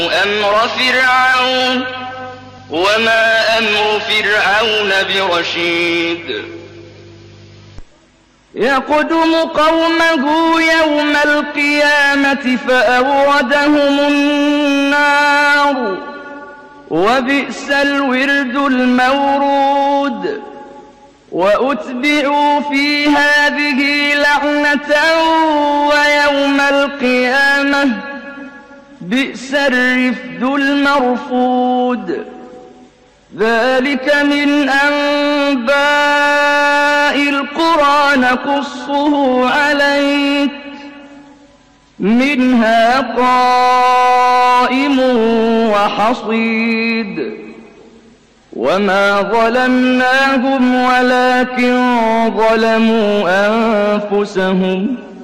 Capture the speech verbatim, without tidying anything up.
أمر فرعون وما أمر فرعون برشيد يقدم قومه يوم القيامة فأوردهم النار وبئس الورد المورود وأتبعوا في هذه لعنة ويوم القيامة بئس الرفد المرفود ذلك من أنباء القرى نقصه عليك منها قائم وحصيد وما ظلمناهم ولكن ظلموا أنفسهم